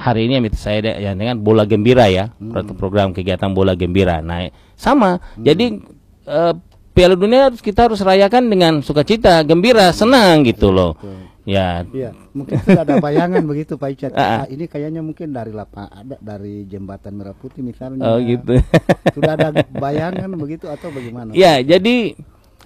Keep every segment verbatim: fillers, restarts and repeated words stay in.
hari ini saya ada ya dengan bola gembira ya, hmm. program kegiatan bola gembira. Nah, sama. Hmm. Jadi uh, Piala Dunia kita harus rayakan dengan sukacita, gembira, senang gitu loh. Betul. Ya. Iya, mungkin sudah ada bayangan begitu Pak Icat. Nah, ini kayaknya mungkin dari lapang ada dari Jembatan Merah Putih misalnya. Oh gitu. Sudah ada bayangan begitu atau bagaimana? Ya, jadi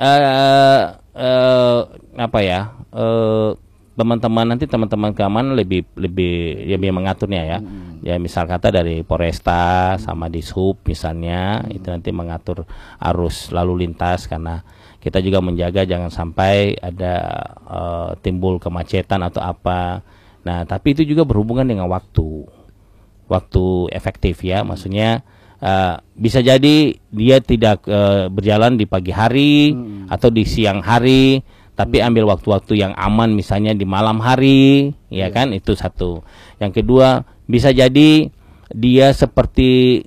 uh, uh, apa ya? Uh, teman-teman nanti teman-teman keamanan lebih lebih ya lebih mengaturnya ya. Hmm. Ya misal kata dari Polresta sama Dishub misalnya, hmm. itu nanti mengatur arus lalu lintas karena kita juga menjaga jangan sampai ada uh, timbul kemacetan atau apa. Nah, tapi itu juga berhubungan dengan waktu. Waktu efektif ya, maksudnya uh, bisa jadi dia tidak uh, berjalan di pagi hari hmm. atau di siang hari, tapi hmm. ambil waktu-waktu yang aman misalnya di malam hari, ya yeah. kan? Itu satu. Yang kedua, bisa jadi dia seperti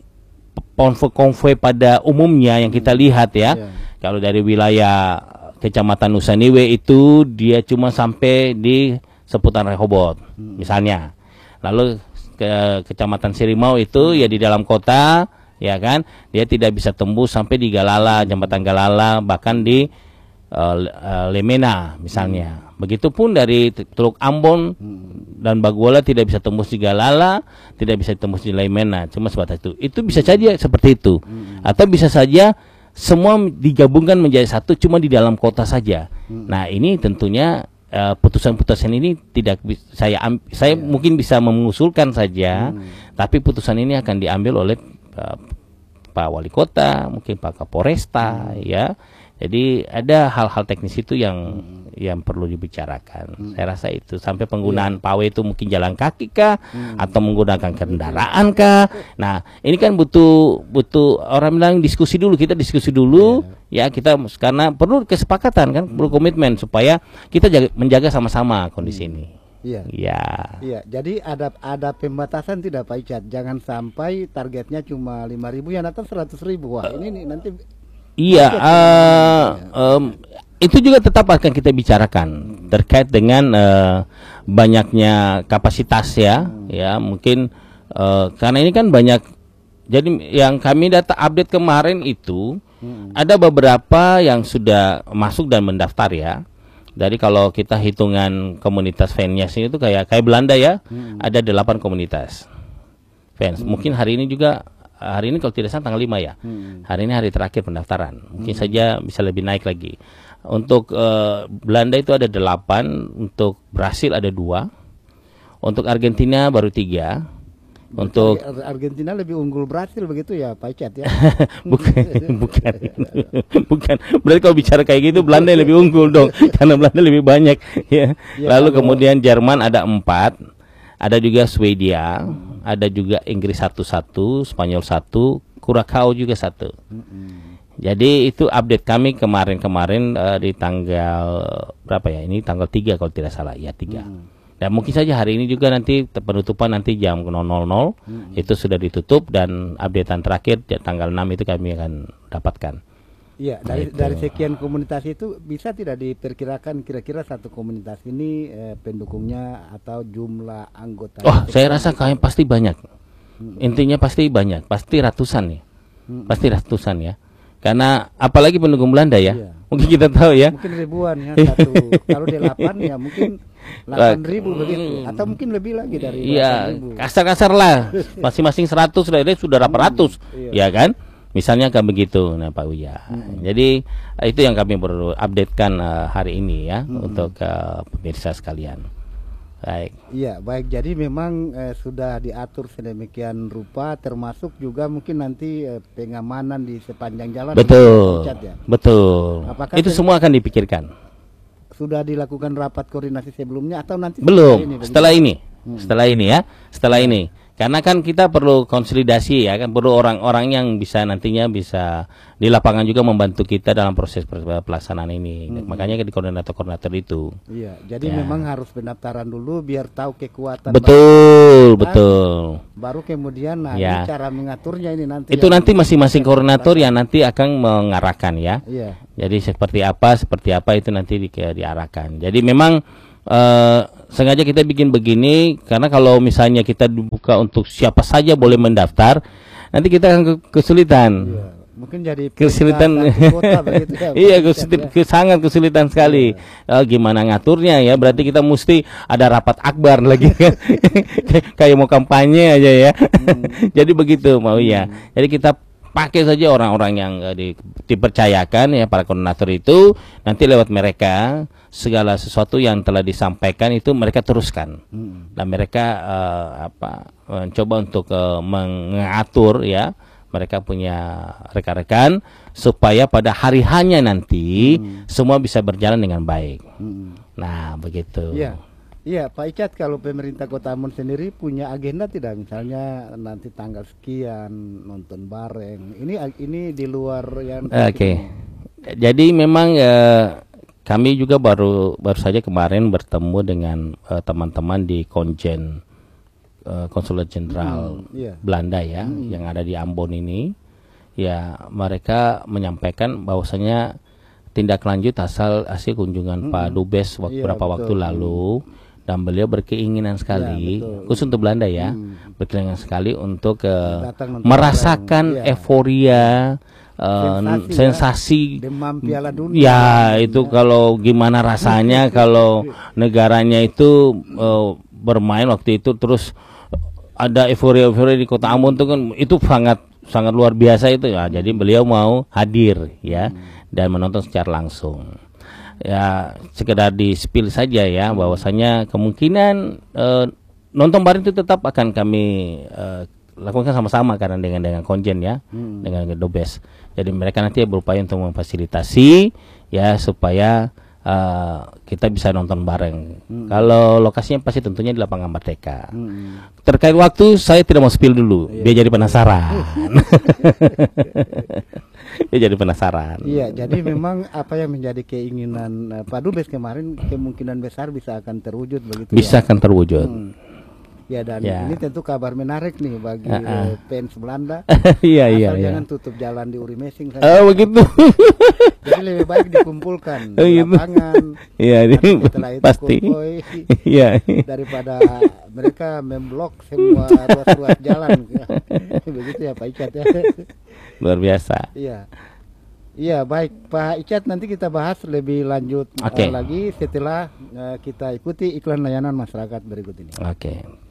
konvoy pada umumnya yang kita lihat ya. Yeah. Kalau dari wilayah Kecamatan Nusaniwe itu dia cuma sampai di seputaran Rehoboth hmm. misalnya. Lalu ke Kecamatan Sirimau itu ya di dalam kota, ya kan? Dia tidak bisa tembus sampai di Galala, Jembatan Galala, bahkan di uh, uh, Lemena misalnya. Begitupun dari Teluk Ambon hmm. dan Baguala tidak bisa tembus di Galala, tidak bisa tembus di Lemena, cuma sebatas itu. Itu bisa saja seperti itu. Hmm. Atau bisa saja semua digabungkan menjadi satu cuma di dalam kota saja. Hmm. Nah, ini tentunya putusan-putusan uh, ini tidak saya saya yeah. mungkin bisa mengusulkan saja, hmm. tapi putusan ini akan diambil oleh uh, Pak Wali Kota, mungkin Pak Kapolresta, hmm. ya. Jadi ada hal-hal teknis itu yang hmm. yang perlu dibicarakan. Hmm. Saya rasa itu sampai penggunaan yeah. pawai itu mungkin jalan kaki kah, hmm. atau menggunakan kendaraan kah. Nah, ini kan butuh butuh orang bilang diskusi dulu, kita diskusi dulu yeah. ya kita karena perlu kesepakatan kan, hmm. perlu komitmen supaya kita jaga, menjaga sama-sama kondisi hmm. ini. Iya. Iya. Iya, jadi ada ada pembatasan tidak Pak Icat? Jangan sampai targetnya cuma lima ribu yang datang seratus ribu. Wah, uh, ini nih nanti iya, uh, um, itu juga tetap akan kita bicarakan hmm. terkait dengan uh, banyaknya kapasitas ya, hmm. ya mungkin uh, karena ini kan banyak. Jadi yang kami data update kemarin itu hmm. ada beberapa yang sudah masuk dan mendaftar ya. Dari kalau kita hitungan komunitas fansnya sini itu kayak kayak Belanda ya, hmm. ada delapan komunitas fans. Hmm. Mungkin hari ini juga. Hari ini kalau tidak salah tanggal lima ya. Hmm. Hari ini hari terakhir pendaftaran. Mungkin hmm. saja bisa lebih naik lagi. Untuk uh, Belanda itu ada delapan, untuk Brasil ada dua, untuk Argentina baru tiga. Untuk Argentina lebih unggul Brasil begitu ya Pak Icat ya? bukan, bukan, bukan. Berarti kalau bicara kayak gitu Belanda lebih unggul dong, karena Belanda lebih banyak. Ya. Ya, lalu kalau... kemudian Jerman ada empat. Ada juga Swedia, hmm. ada juga Inggris satu satu, Spanyol satu, Curacao juga satu. Hmm. Jadi itu update kami kemarin-kemarin uh, di tanggal berapa ya? Ini tanggal tiga kalau tidak salah, ya tiga. Hmm. Dan mungkin saja hari ini juga nanti penutupan nanti jam nol nol nol hmm. itu sudah ditutup dan updatean terakhir tanggal enam itu kami akan dapatkan. Iya, dari nah, dari sekian komunitas itu bisa tidak diperkirakan kira-kira satu komunitas ini eh, pendukungnya atau jumlah anggota? Oh, saya rasa kalian pasti banyak. Hmm. Intinya pasti banyak, pasti ratusan ya. Hmm. Pasti ratusan ya. Karena apalagi pendukung Belanda ya. Iya. Mungkin kita tahu ya. Mungkin ribuan ya satu. Kalau delapan ya mungkin delapan ribu begitu atau mungkin lebih lagi dari iya, kasar-kasar lah. Masing-masing seratus sudah delapan ratus. Hmm. Iya. Ya kan? Misalnya kayak begitu, nah Pak Uya. Hmm. Jadi itu yang kami perlu updatekan uh, hari ini ya hmm. untuk uh, pemirsa sekalian. Baik. Iya, baik. Jadi memang eh, sudah diatur sedemikian rupa, termasuk juga mungkin nanti eh, pengamanan di sepanjang jalan. Betul. Ya? Betul. Apakah itu semua akan dipikirkan. Sudah dilakukan rapat koordinasi sebelumnya atau nanti? Belum. Ini, setelah ini. Hmm. Setelah ini ya. Setelah ini. Karena kan kita perlu konsolidasi ya kan, perlu orang-orang yang bisa nantinya bisa di lapangan juga membantu kita dalam proses pelaksanaan ini. Hmm. Makanya di koordinator-koordinator itu. Iya, jadi ya. Memang harus pendaftaran dulu biar tahu kekuatan. Betul, baru, betul. Baru kemudian nah ya. cara mengaturnya ini nanti. Itu nanti masing-masing koordinator yang nanti akan mengarahkan ya. Iya. Jadi seperti apa, seperti apa itu nanti di, diarahkan. Jadi memang uh, sengaja kita bikin begini karena kalau misalnya kita dibuka untuk siapa saja boleh mendaftar, nanti kita akan kesulitan. Iya. Mungkin jadi kesulitan kota begitu ya, iya kesulitan, ya. sangat kesulitan sekali. Ya. Uh, gimana ngaturnya ya, berarti kita mesti ada rapat akbar lagi kan. Kayak mau kampanye aja ya. Hmm. Jadi begitu mau hmm. ya. Jadi kita pakai saja orang-orang yang uh, di, dipercayakan ya, para koordinator itu, nanti lewat mereka segala sesuatu yang telah disampaikan itu mereka teruskan. Hmm. Dan mereka uh, apa mencoba untuk uh, mengatur ya, mereka punya rekan-rekan supaya pada hari hanya nanti hmm. semua bisa berjalan dengan baik. Hmm. Nah, begitu. Iya. Iya, Pak Icat, kalau pemerintah Kota Ambon sendiri punya agenda tidak, misalnya nanti tanggal sekian nonton bareng. Ini ini di luar yang Oke. Okay. Jadi memang eh, kami juga baru baru saja kemarin bertemu dengan eh, teman-teman di Konjen Konsulat Jenderal hmm, yeah. Belanda ya, hmm. yang ada di Ambon ini, ya mereka menyampaikan bahwasanya tindak lanjut asal hasil kunjungan hmm. Pak Dubes waktu yeah, beberapa betul. waktu lalu, dan beliau berkeinginan sekali, yeah, khusus untuk Belanda ya, hmm. berkeinginan sekali untuk uh, merasakan yeah. euforia, uh, sensasi, sensasi ya. Demam Piala Dunia. Ya itu ya. Kalau gimana rasanya kalau negaranya itu uh, bermain waktu itu, terus ada euforia-euforia di Kota Ambon itu kan, itu sangat sangat luar biasa itu ya. Jadi beliau mau hadir ya hmm. dan menonton secara langsung. Ya sekedar di spill saja ya, bahwasanya kemungkinan eh, nonton bareng itu tetap akan kami eh, lakukan sama-sama karena dengan dengan Konjen ya, hmm. dengan Dubes. Jadi mereka nanti berupaya untuk memfasilitasi ya supaya Uh, kita bisa nonton bareng. Hmm. Kalau lokasinya pasti tentunya di Lapangan Merdeka. Hmm. Terkait waktu saya tidak mau spill dulu, iya. biar jadi penasaran. Dia jadi penasaran. Iya, jadi memang apa yang menjadi keinginan uh, Pak Dubes kemarin kemungkinan besar bisa akan terwujud begitu. Bisa ya? akan terwujud. Hmm. Ya, dan ya. ini tentu kabar menarik nih bagi uh -uh. fans Belanda. Iya iya. Jangan iya. tutup jalan di Uri Mesing. Oh begitu. Jadi lebih baik dikumpulkan oh, di lapangan. Iya, setelah itu pasti. Iya. Daripada mereka memblok semua ruas-ruas jalan. Begitu ya Pak Icat ya. Luar biasa. Iya. Iya, baik Pak Icat, nanti kita bahas lebih lanjut okay. uh, lagi setelah uh, kita ikuti iklan layanan masyarakat berikut ini. Oke. Okay.